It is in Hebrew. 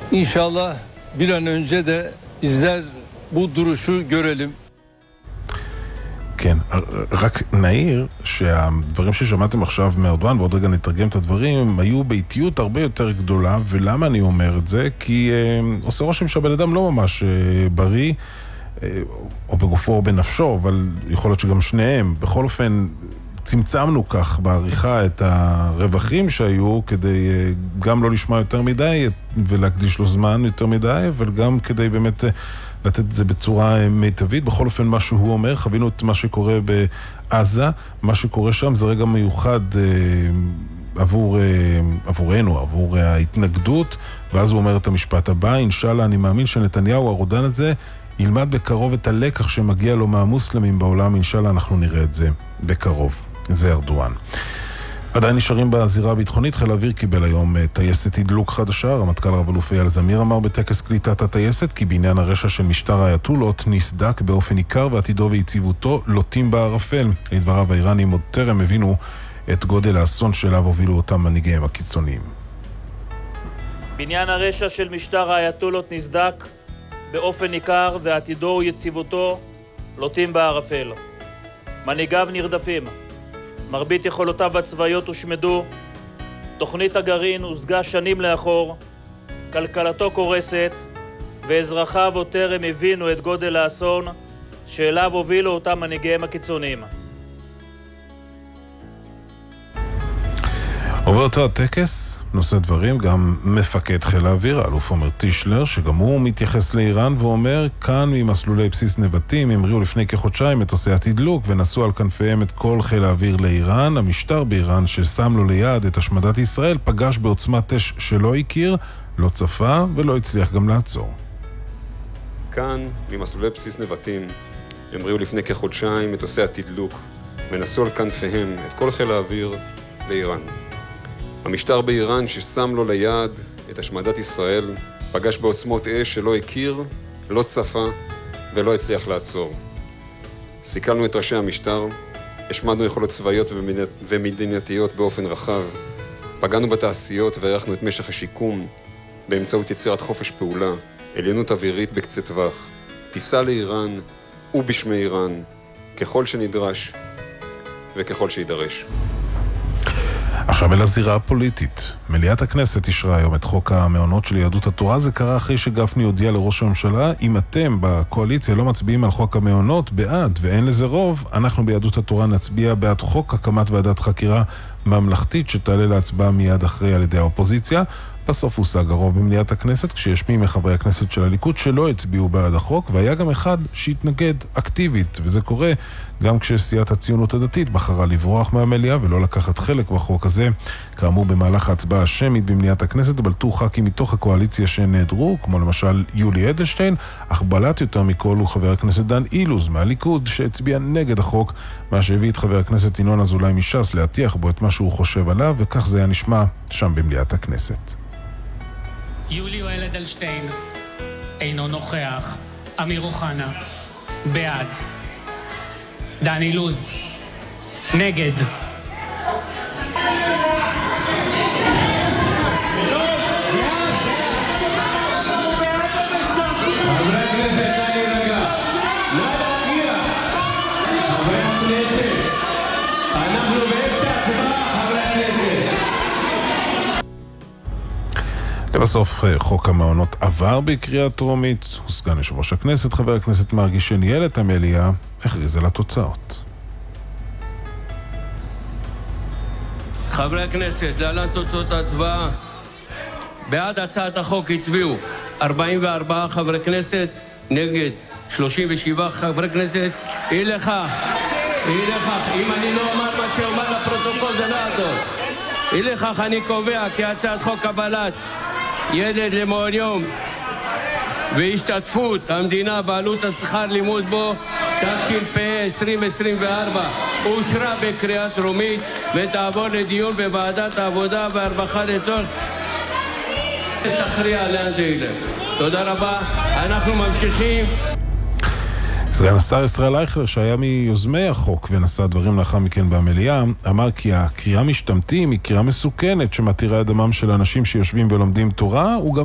İnşallah bir an önce de bizler bu duruşu görelim. כן, רק נעיר שהדברים ששמעתם עכשיו מארדואן, ועוד רגע נתרגם את הדברים, הם היו באיטיות הרבה יותר גדולה, ולמה אני אומר את זה? כי עושה רושם שהבן אדם לא ממש בריא, או בגופו או בנפשו, אבל יכול להיות שגם שניהם. בכל אופן, צמצמנו כך בעריכה את הרווחים שהיו, כדי גם לא לשמוע יותר מדי, ולהקדיש לו זמן יותר מדי, אבל גם כדי באמת לתת את זה בצורה מיטבית. בכל אופן, מה שהוא אומר, חווינו את מה שקורה בעזה, מה שקורה שם זה רגע מיוחד עבורנו, עבור ההתנגדות, ואז הוא אומר את המשפט הבא: אינשאללה, אני מאמין שנתניהו, הרודן הזה, ילמד בקרוב את הלקח שמגיע לו מהמוסלמים בעולם. אינשאללה, אנחנו נראה את זה בקרוב. זה ארדואן. עדיין נשארים בזירה הביטחונית. חיל האוויר קיבל היום טייסת תדלוק חדשה. רמטכ"ל רב-אלוף אייל זמיר אמר בטקס קליטת הטייסת כי בעניין הרשע של משטר האייתולות נסדק באופן ניכר, ועתידו ויציבותו לוטים בערפל. לדבריו, האיראנים עוד טרם הבינו את גודל האסון שאליו הובילו אותם מנהיגיהם הקיצוניים. בעניין הרשע של משטר האייתולות נסדק באופן ניכר, ועתידו ויציבותו לוטים בערפל. מנהיגיו נרדפים, מרבית יכולותיו הצבאיות הושמדו, תוכנית הגרעין הושגה שנים לאחור, כלכלתו קורסת, ואזרחיו עוד טרם הבינו את גודל האסון שאליו הובילו אותם מנהיגיהם הקיצוניים. עובר אותו הטקס, נושא דברים גם מפקד חיל האוויר, האלוף עומר טישלר, שגם הוא מתייחס לאיראן ואומר: כאן ממסלולי בסיס נבטים המריאו לפני כחודשיים מטוסי התדלוק ונסו על כנפיהם את כל חיל האוויר לאיראן. המשטר באיראן ששם לו ליעד את השמדת ישראל פגש בעוצמת אש שלא הכיר, לא צפה ולא הצליח גם לעצור. כאן ממסלולי בסיס נבטים המריאו לפני כחודשיים מטוסי התדלוק ונסו על כנפיהם את כל חיל האוויר לאיראן. המשטר באיראן ששם לו ליעד את השמדת ישראל פגש בעוצמות אש שלא הכיר, לא צפה ולא הצליח לעצור. סיכלנו את ראשי המשטר, השמדנו יכולות צבאיות ומדינתיות באופן רחב, פגענו בתעשיות והארכנו את משך השיקום באמצעות יצירת חופש פעולה, עליונות אווירית בקצה טווח, טיסה לאיראן ובשמי איראן, ככל שנדרש וככל שידרש. עכשיו אל הזירה הפוליטית. מליאת הכנסת אישרה היום את חוק המעונות של יהדות התורה. זה קרה אחרי שגפני הודיע לראש הממשלה: אם אתם בקואליציה לא מצביעים על חוק המעונות בעד ואין לזה רוב, אנחנו ביהדות התורה נצביע בעד חוק הקמת ועדת חקירה ממלכתית שתעלה להצבעה מיד אחרי על ידי האופוזיציה. בסוף הושג הרוב במליאת הכנסת, כשיש מי מחברי הכנסת של הליכוד שלא הצביעו בעד החוק, והיה גם אחד שהתנגד אקטיבית, וזה קורה גם כשסיעת הציונות הדתית בחרה לברוח מהמליאה ולא לקחת חלק בחוק הזה. כאמור, במהלך ההצבעה השמית במליאת הכנסת בלטו ח"כים מתוך הקואליציה שנעדרו, כמו למשל יולי אדלשטיין, אך בלט יותר מכל הוא חבר הכנסת דן אילוז מהליכוד, שהצביע נגד החוק, מה שהביא את חבר הכנסת ינון אזולאי מש"ס להטיח בו את מה שהוא חושב עליו, וכך זה היה נשמע שם במליאת הכנסת. יולי אדלשטיין אינו נוכח. אמיר אוחנה בעד. דן אילוז נגד. חברי הכנסת, חברי הכנסת, אנחנו באמצע הצבעה, חברי הכנסת. לבסוף חוק המעונות עבר בקריאה טרומית. סגן יושב ראש הכנסת חבר הכנסת מרגי שניהל את המליאה הכריז על התוצאות. חברי הכנסת, להלן תוצאות ההצבעה. בעד הצעת החוק הצביעו 44 חברי כנסת, נגד 37 חברי כנסת. אי לכך, אם אני לא אומר מה שאומר לפרוטוקול זה לא יעזור. אי לכך אני קובע כי הצעת חוק קבלת ילד למעון יום והשתתפות המדינה בעלות השכר לימוד בו תשפ"ה 2024 אושרה בקריאה טרומית ותעבור לדיון בוועדת העבודה והרווחה לצורך תכריע לאן זה ילך. תודה רבה. אנחנו ממשיכים. סגן השר ישראל אייכלר, שהיה מיוזמי החוק ונשא דברים לאחר מכן במליאה, אמר כי הקריאה משתמטים היא קריאה מסוכנת שמתירה את דמם של אנשים שיושבים ולומדים תורה. הוא גם